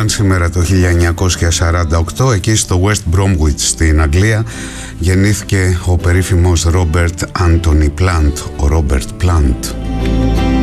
England σήμερα το 1948. Εκεί στο West Bromwich στην Αγγλία γεννήθηκε ο περίφημος Robert Anthony Plant, ο Robert Plant.